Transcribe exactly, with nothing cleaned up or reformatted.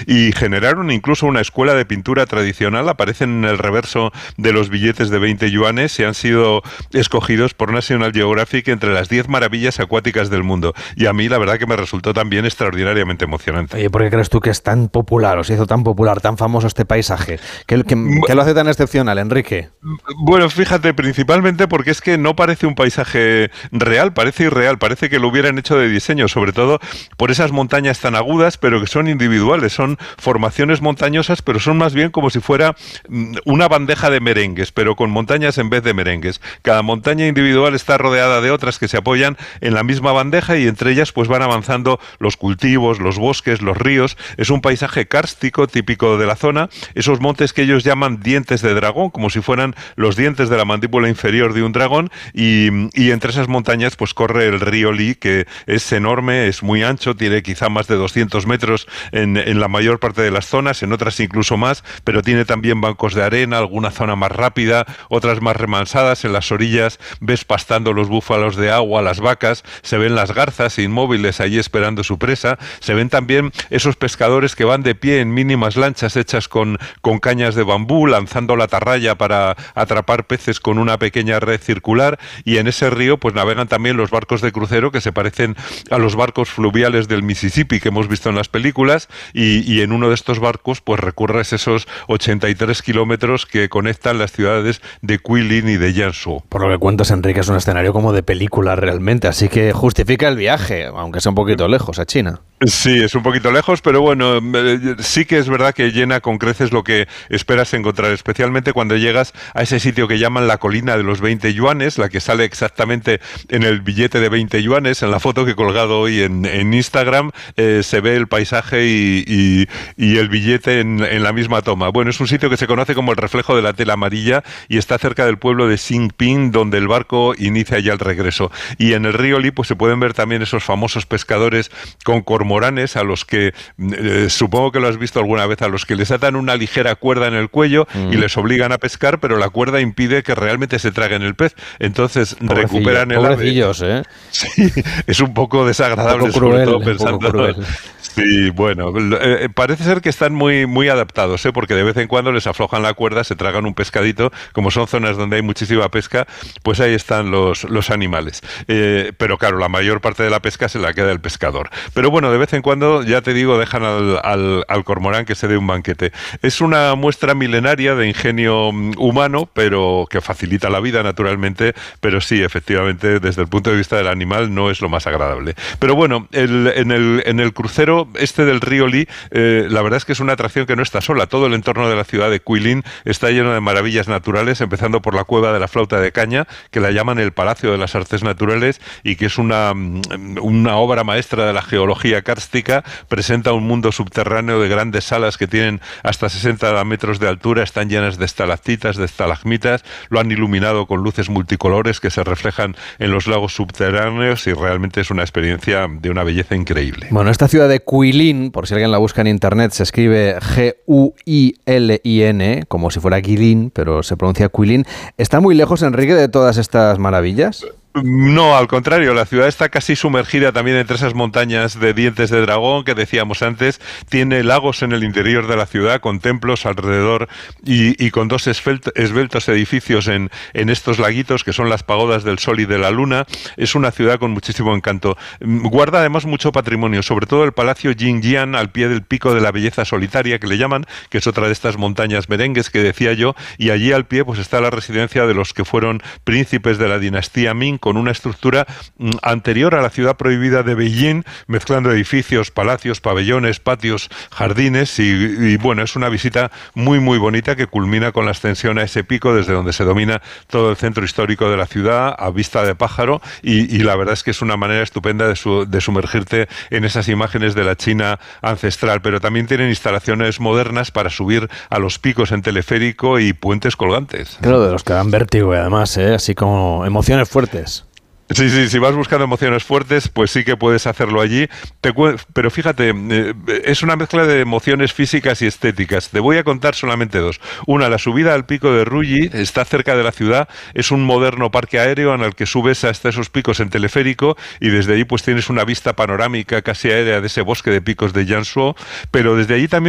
y generaron incluso una escuela de pintura tradicional. Aparecen en el reverso de los billetes de veinte yuanes y han sido escogidos por National Geographic entre las diez maravillas acuáticas del mundo. Y a mí la verdad que me resultó también extraordinariamente emocionante. Oye, ¿por qué crees tú que es tan popular, o se hizo tan popular, tan famoso este paisaje? ¿Qué, qué, qué lo hace tan excepcional, Enrique? Bueno, fíjate, principalmente porque es que no parece un paisaje real, parece irreal, parece que lo hubieran hecho de diseño, sobre todo por esas montañas tan agudas, pero que son individuales, son formaciones montañosas, pero son más bien como si fuera una bandeja de merengues, pero con montañas en vez de merengues. Cada montaña individual está rodeada de otras que se apoyan en la misma bandeja y entre ellas pues van avanzando los cultivos, los bosques, los ríos. Es un paisaje kárstico típico de la zona, esos montes que ellos llaman dientes de dragón, como si fueran los dientes de la mandíbula inferior de un dragón, y, y entre esas montañas pues corre el río Li, que es enorme, es muy ancho, tiene quizá más de doscientos metros en, en la mayor parte de las zonas, en otras incluso más, pero tiene también bancos de arena, alguna zona más rápida, otras más remansadas. En las orillas ves pastando los búfalos de agua, las vacas, se ven las garzas inmóviles allí esperando su presa, se ven también esos pescadores que van de pie en mínimas lanchas hechas con, con cañas de bambú, lanzando la atarraya para atrapar peces con una pequeña red circular, y en ese río pues navegan también los barcos de crucero que se parecen a los barcos fluviales del Mississippi que hemos visto en las películas, y, y en uno de estos barcos pues recorres esos ochenta y tres kilómetros que conectan las ciudades de Guilin y de Jiangsu. Por lo que cuentas, Enrique, es un escenario como de película realmente, así que justifica el viaje, aunque sea un poquito lejos, a China. Sí, es un poquito lejos, pero bueno, sí que es verdad que llena con creces lo que esperas encontrar, especialmente cuando llegas a ese sitio que llaman la colina de los veinte yuanes, la que sale exactamente en el billete de veinte yuanes. En la foto que he colgado hoy en, en Instagram eh, se ve el paisaje y, y, y el billete en, en la misma toma. Bueno, es un sitio que se conoce como el reflejo de la tela amarilla y está cerca del pueblo de Xingping, donde el barco inicia ya el regreso. Y en el río Li pues se pueden ver también esos famosos pescadores con cormoranes, a los que, eh, supongo que lo has visto alguna vez, a los que les atan una ligera cuerda en el cuello mm. y les obligan a pescar, pero la cuerda impide que realmente se traguen el pez. Entonces Pobrecillo, recuperan el pobrecillos, ave. ¿eh? Sí, es un poco desagradable, un poco cruel, sobre todo pensando... Sí, bueno, eh, parece ser que están muy, muy adaptados, ¿eh? Porque de vez en cuando les aflojan la cuerda, se tragan un pescadito, como son zonas donde hay muchísima pesca, pues ahí están los, los animales. Eh, pero claro, la mayor parte de la pesca se la queda el pescador. Pero bueno, de vez en cuando, ya te digo, dejan al, al, al cormorán que se dé un banquete. Es una muestra milenaria de ingenio humano, pero que facilita la vida, naturalmente, pero sí, efectivamente, desde el punto de vista del animal no es lo más agradable. Pero bueno, el, en, el, en el crucero este del río Li, eh, la verdad es que es una atracción que no está sola. Todo el entorno de la ciudad de Guilin está lleno de maravillas naturales, empezando por la cueva de la flauta de caña, que la llaman el Palacio de las Artes Naturales y que es una, una obra maestra de la geología kárstica. Presenta un mundo subterráneo de grandes salas que tienen hasta sesenta metros de altura, están llenas de estalactitas, de estalagmitas, lo han iluminado con luces multicolores que se reflejan en los lagos subterráneos y realmente es una experiencia de una belleza increíble. Bueno, esta ciudad de Guilin, por si alguien la busca en internet, se escribe G U I L I N, como si fuera Guilin, pero se pronuncia Guilin. ¿Está muy lejos, Enrique, de todas estas maravillas? No, al contrario, la ciudad está casi sumergida también entre esas montañas de dientes de dragón que decíamos antes. Tiene lagos en el interior de la ciudad con templos alrededor y, y con dos esbeltos edificios en, en estos laguitos que son las pagodas del sol y de la luna. Es una ciudad con muchísimo encanto. Guarda además mucho patrimonio, sobre todo el Palacio Jingjiang al pie del pico de la belleza solitaria que le llaman, que es otra de estas montañas merengues que decía yo, y allí al pie pues está la residencia de los que fueron príncipes de la dinastía Ming, con una estructura mm, anterior a la ciudad prohibida de Beijing, mezclando edificios, palacios, pabellones, patios, jardines y, y bueno, es una visita muy muy bonita que culmina con la ascensión a ese pico desde donde se domina todo el centro histórico de la ciudad a vista de pájaro y, y la verdad es que es una manera estupenda de, su, de sumergirte en esas imágenes de la China ancestral, pero también tienen instalaciones modernas para subir a los picos en teleférico y puentes colgantes. Claro, de los que dan vértigo y además, ¿eh? Así como emociones fuertes. Sí, sí, si vas buscando emociones fuertes, pues sí que puedes hacerlo allí. Te cu- pero fíjate, eh, es una mezcla de emociones físicas y estéticas. Te voy a contar solamente dos. Una, la subida al pico de Ruyi, está cerca de la ciudad, es un moderno parque aéreo en el que subes hasta esos picos en teleférico y desde allí pues tienes una vista panorámica casi aérea de ese bosque de picos de Jiangsu, pero desde allí también